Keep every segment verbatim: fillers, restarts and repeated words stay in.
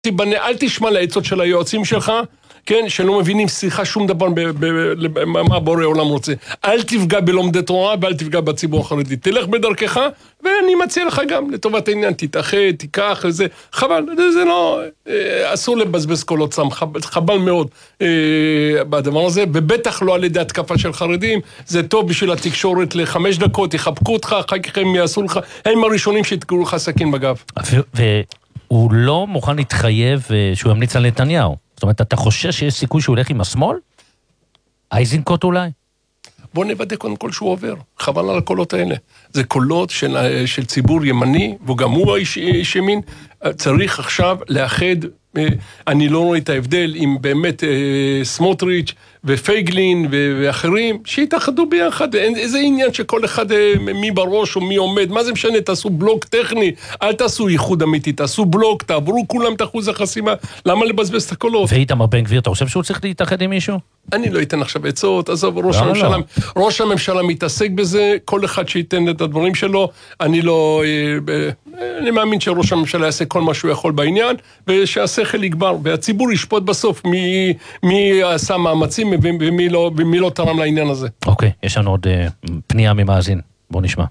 תיבנה, אל תשמע לעצות של היועצים שלך, כן, שלא מבינים שיחה שום דבר מה בורא עולם רוצה. אל תפגע בלומדי תורה ואל תפגע בציבור החרדי. תלך בדרכך, ואני מציע לך גם לטובת העניין, תתאחד, תיקח, זה חבל, זה לא, אסור לבזבז קולות סם, חבל מאוד בדבר הזה, ובטח לא על ידי התקפה של חרדים, זה טוב בשביל התקשורת לחמש דקות, יחבקו אותך, אחר כך הם יעשו לך, הם הראשונים שיתקרו לך סכין בגב. והוא לא מוכן להתחייב שהוא ימליץ על נתניהו. זאת אומרת, אתה חושש שיש סיכוי שהוא הולך עם השמאל? אייזנקוט אולי? בוא נוודא קודם כל שהוא עובר. חבל על הקולות האלה. זה קולות של, של ציבור ימני, וגם הוא האיש, איש ימין. צריך עכשיו לאחד, אני לא רואה את ההבדל אם באמת סמוטריץ' ופייגלין ואחרים, שיתאחדו ביחד. איזה עניין שכל אחד מי בראש או מי עומד, מה זה משנה? תעשו בלוק טכני, אל תעשו ייחוד אמיתי, תעשו בלוק, תעברו כולם את אחוז החסימה, למה לבזבז את הקולות? ואיתמר בן גביר, אתה חושב שהוא צריך להתאחד עם מישהו? אני לא אתן עכשיו עצות, עזוב, ראש הממשלה, ראש הממשלה מתעסק בזה, כל אחד שייתן את הדברים שלו, אני לא, אני מאמין שראש הממשלה יעשה כל מה שהוא יכול בעניין, ושהשכל יגבר, והציבור ישפוט בסוף מי, מי עשה מאמצים ומי לא, ומי לא תרם לעניין הזה. אוקיי, יש לנו עוד פנייה ממאזין, בוא נשמע.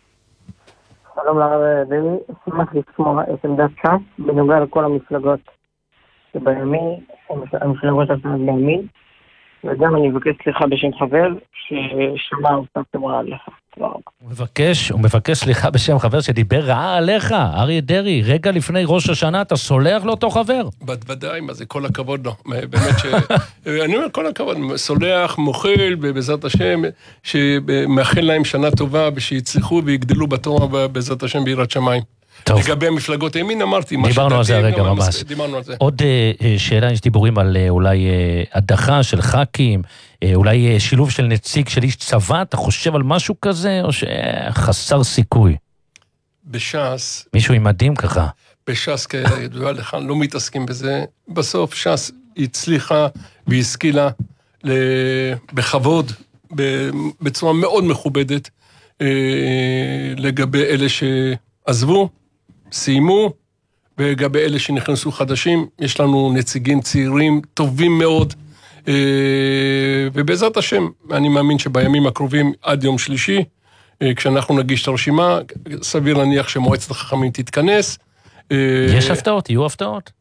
שלום לרב דני, אשמח לשמוע את עמדת ש"ס בנוגע לכל המפלגות שבימין, המפלגות שעשו בימין, וגם אני מבקש סליחה בשם חבר ששמע אותם רעה עליך. הוא מבקש, הוא מבקש סליחה בשם חבר שדיבר רעה עליך, אריה דרעי, רגע לפני ראש השנה, אתה סולח לו אותו חבר? בוודאי, מה זה כל הכבוד לו, באמת ש... אני אומר כל הכבוד, סולח, מוכל, בעזרת השם, שמאחל להם שנה טובה, ושיצליחו ויגדלו בתורה בעזרת השם ביראת שמיים. לגבי המפלגות הימין אמרתי, דיברנו על זה הרגע ממש. עוד שאלה, יש דיבורים על אולי הדחה של ח"כים, אולי שילוב של נציג של איש צבא, אתה חושב על משהו כזה, או שחסר סיכוי? בש"ס... מישהו עם מדים ככה. בש"ס, כידוע לך, לא מתעסקים בזה. בסוף ש"ס הצליחה והשכילה בכבוד, בצורה מאוד מכובדת, לגבי אלה שעזבו, סיימו, ולגבי אלה שנכנסו חדשים, יש לנו נציגים צעירים טובים מאוד, ובעזרת השם, אני מאמין שבימים הקרובים עד יום שלישי, כשאנחנו נגיש את הרשימה, סביר להניח שמועצת החכמים תתכנס. יש הפתעות? יהיו הפתעות?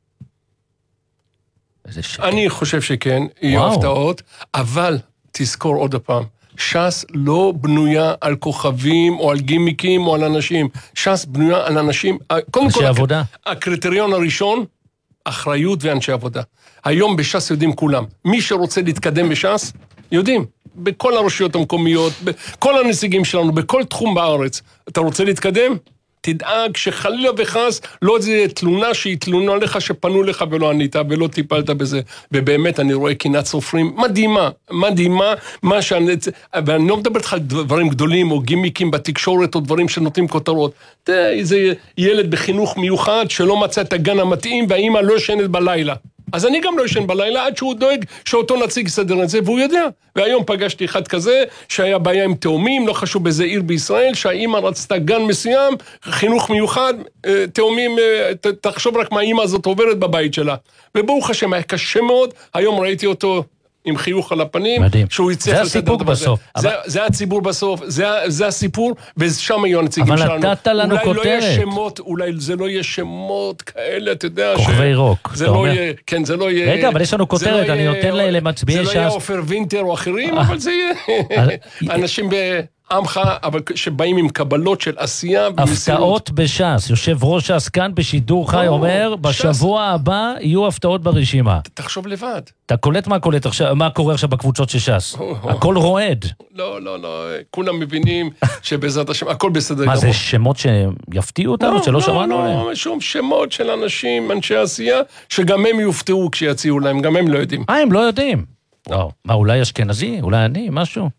אני חושב שכן, יהיו הפתעות, אבל תזכור עוד הפעם, ש"ס לא בנויה על כוכבים או על גימיקים או על אנשים. ש"ס בנויה על אנשים... אנשי עבודה. הקריטריון הראשון, אחריות ואנשי עבודה. היום בש"ס יודעים כולם. מי שרוצה להתקדם בש"ס, יודעים. בכל הרשויות המקומיות, בכל הנציגים שלנו, בכל תחום בארץ. אתה רוצה להתקדם? תדאג שחלילה וחס לא איזה תלונה שהיא תלונה לך שפנו לך ולא ענית ולא טיפלת בזה. ובאמת אני רואה קינת סופרים מדהימה, מדהימה, מה שאני, ואני לא מדבר לך על דברים גדולים או גימיקים בתקשורת או דברים שנותנים כותרות. תראה, איזה ילד בחינוך מיוחד שלא מצא את הגן המתאים והאמא לא ישנת בלילה. אז אני גם לא ישן בלילה עד שהוא דואג שאותו נציג יסדר את זה, והוא יודע. והיום פגשתי אחד כזה, שהיה בעיה עם תאומים, לא חשוב באיזה עיר בישראל, שהאמא רצתה גן מסוים, חינוך מיוחד, תאומים, תחשוב רק מה האמא הזאת עוברת בבית שלה. וברוך השם, היה קשה מאוד, היום ראיתי אותו עם חיוך על הפנים, מדהים. שהוא יצטרך זה הסיפור בסוף. זה, אבל... זה הציבור בסוף, זה, זה הסיפור, ושם היו הנציגים שלנו. אבל נתת לנו אולי כותרת. לא יהיה שמות, אולי זה לא יהיה שמות כאלה, אתה יודע, כוכבי רוק, זה לא יהיה, כן, זה לא יהיה... רגע, אבל יש לנו כותרת, לא אני יהיה, נותן לה למצביעי ש"ס. זה לא יהיה אופר וינטר או אחרים, אבל זה יהיה אנשים בעמך, אבל שבאים עם קבלות של עשייה. הפתעות בש"ס, יושב ראש ש"ס כאן בשידור חי אומר, בשבוע הבא יהיו הפתעות ברשימה. תחשוב לבד. אתה קולט מה קולט עכשיו, מה קורה עכשיו בקבוצות של ש"ס? הכל רועד. לא, לא, לא, כולם מבינים שבעזרת השם, הכל בסדר. מה, זה שמות שיפתיעו אותנו, שלא שמענו עליהם? לא, לא, שום שמות של אנשים, אנשי עשייה, שגם הם יופתעו כשיציעו להם, גם הם לא יודעים. אה, הם לא יודעים. מה, אולי אשכנזי? אולי אני? משהו?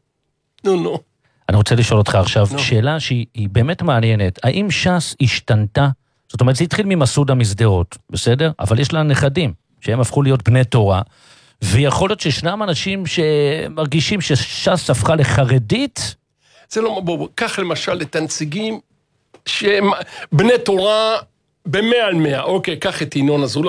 נו, נו. אני רוצה לשאול אותך עכשיו, שאלה שהיא באמת מעניינת. האם ש"ס השתנתה? זאת אומרת, זה התחיל ממסעודה משדרות, בסדר? אבל יש לה נכדים, שהם הפכו להיות בני תורה, ויכול להיות שישנם אנשים שמרגישים שש"ס הפכה לחרדית? זה לא, בוא, בוא, קח למשל את הנציגים שהם בני תורה במאה על מאה, אוקיי, קח את ינון אזולאי.